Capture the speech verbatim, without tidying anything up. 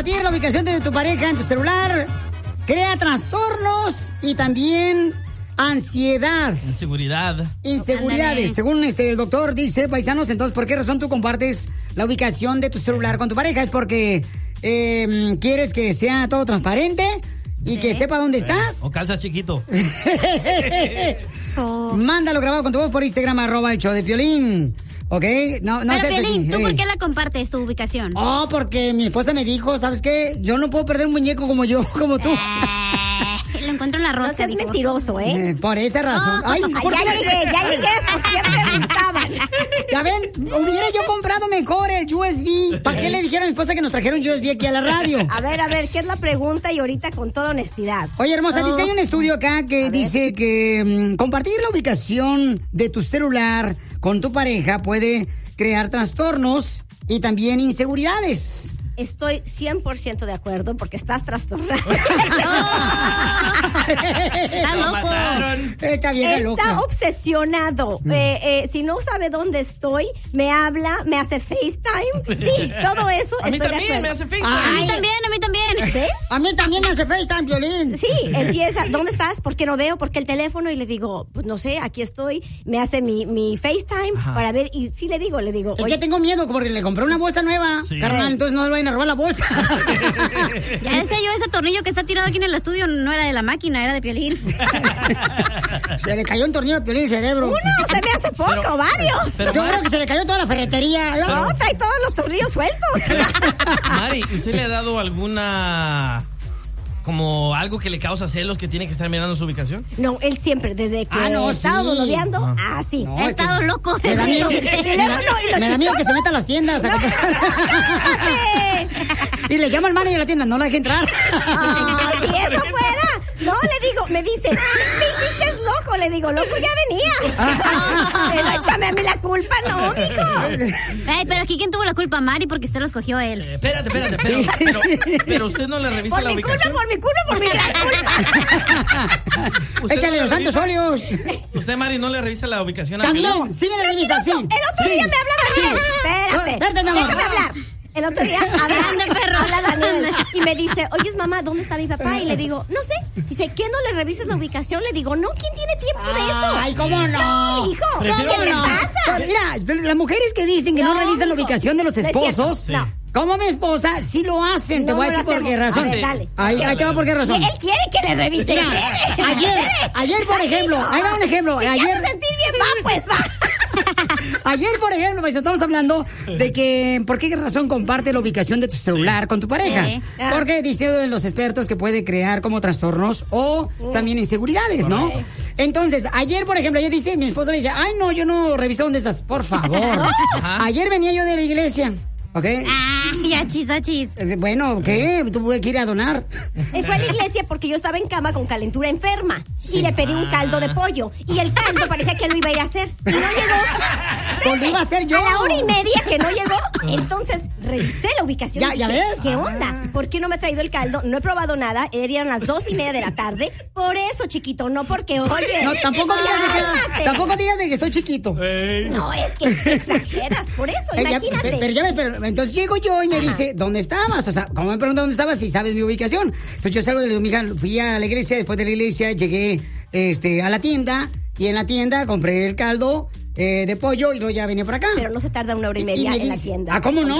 compartir la ubicación de tu pareja en tu celular crea trastornos y también ansiedad. Inseguridad. Inseguridades. Andale. Según este, el doctor dice, paisanos, entonces, ¿por qué razón tú compartes la ubicación de tu celular con tu pareja? ¿Es porque eh, quieres que sea todo transparente y ¿sí? que sepa dónde estás? O calzas chiquito. oh. Mándalo grabado con tu voz por Instagram, arroba el show de Piolín. ¿Ok? No, no Pero, Piolín, ¿tú eh. por qué la compartes, tu ubicación? Oh, porque mi esposa me dijo, ¿sabes qué? Yo no puedo perder un muñeco como yo, como tú. Eh, lo encuentro en la rosa. No seas mentiroso, ¿eh? eh por esa razón. Oh, Ay, ¿por ya qué? llegué, ya llegué, ¿por qué preguntaban? Ya ven, hubiera yo comprado mejor el U S B. ¿Para qué le dijeron a mi esposa que nos trajeron U S B aquí a la radio? A ver, a ver, ¿qué es la pregunta? Y ahorita con toda honestidad. Oye, hermosa, oh. dice, hay un estudio acá que a dice ver. que um, compartir la ubicación de tu celular con tu pareja puede crear trastornos y también inseguridades. Estoy cien por ciento de acuerdo porque estás trastornado. Está loco. Esta vieja Está loca. obsesionado. Mm. Eh, eh, si no sabe dónde estoy, me habla, me hace FaceTime. Sí, todo eso a estoy mí también de acuerdo. me hace FaceTime. Ay, a mí también, a mí también. ¿Sí? A mí también me hace FaceTime, Piolín. Sí, empieza, ¿dónde estás? ¿Por qué no veo? ¿Por qué el teléfono? Y le digo, pues no sé, aquí estoy. Me hace mi, mi FaceTime Ajá. para ver. Y sí le digo, le digo. Es que tengo miedo porque le compré una bolsa nueva, sí. carnal, entonces no le vayan a robar la bolsa. Ya decía yo, ese tornillo que está tirado aquí en el estudio no era de la máquina, era de Piolín. Se le cayó un tornillo de Piolín en el cerebro. Uno, se me hace poco, pero, varios. Pero, yo Mari, creo que se le cayó toda la ferretería. Pero, no, trae todos los tornillos sueltos. Mari, ¿usted le ha dado alguna... como algo que le causa celos que tiene que estar mirando su ubicación? No, él siempre, desde que ah, no, he estado sí. noviando, ah, ah sí. No, he estado que... loco. Me da miedo, me da, no, me da miedo que se meta a las tiendas a comprar. Y le llama al manager a la tienda, no la deje entrar. Ah, si eso fuera. No, le digo, me dice, me hiciste loco. Le digo, loco, ya venías. Pero échame a mí la culpa, no, mijo. Ay, pero aquí, ¿quién tuvo la culpa? Mari, porque usted lo escogió a él. Eh, espérate, espérate, pero, sí. pero, pero usted no le revisa por la mi ubicación. Culpa, por mi culo, por mi gran culpa. Échale no los santos óleos. ¿Usted, Mari, no le revisa la ubicación a También, Piolín? sí me la revisa, sí. El otro sí. día me hablaba sí. bien. Espérate, Espérate, no, déjame hablar. El otro día hablando de perro, habla Daniel y me dice, oyes mamá, ¿dónde está mi papá? Y le digo, no sé. Dice, ¿qué no le revisas la ubicación? Le digo, no, ¿quién tiene tiempo de eso? Ay, ¿cómo no? No, hijo, ¿qué te no? pasa? Pero mira, las mujeres que dicen que no, no revisan hijo. la ubicación de los esposos, sí. no. como mi esposa, sí lo hacen. No, te voy a decir por qué razón. A ver, dale. Ahí, ahí te va por qué razón. Él quiere que le revise. Mira, ayer, ayer, por ejemplo, ahí va un ejemplo. Si ayer te hace sentir bien, va, pues va. Ayer, por ejemplo, pues estamos hablando de que por qué razón comparte la ubicación de tu celular sí. con tu pareja. Sí. Porque dicen los expertos que puede crear como trastornos o uh. también inseguridades, ¿no? Okay. Entonces, ayer, por ejemplo, ella dice, mi esposa me dice, ay, no, yo no reviso dónde estás, por favor. Ayer venía yo de la iglesia. ¿Ok? Ah, ya chis, chis. Bueno, ¿qué? Tuve que ir a donar. Él fue a la iglesia porque yo estaba en cama con calentura enferma. Sí. Y le pedí un caldo de pollo. Y el caldo parecía que lo iba a ir a hacer. Y no llegó. Pues lo iba a hacer yo. A la hora y media que no llegó. Entonces revisé la ubicación. ¿Ya, ya ves? ¿Qué onda? ¿Por qué no me ha traído el caldo? No he probado nada. Eran las dos y media de la tarde. Por eso, chiquito, no porque, oye. No, tampoco digas de que, tampoco digas de que estoy chiquito. Hey. No, es que exageras. Por eso, eh, imagínate. Ya, pero, pero ya ves, pero entonces llego yo y me Ajá. dice, ¿dónde estabas? O sea, como me pregunta dónde estabas, si sabes mi ubicación. Entonces yo salgo de mi hija, fui a la iglesia, después de la iglesia llegué este, a la tienda y en la tienda compré el caldo eh, de pollo y luego ya venía por acá. Pero no se tarda una hora y media y y en dice, la tienda. ¿Ah, cómo no?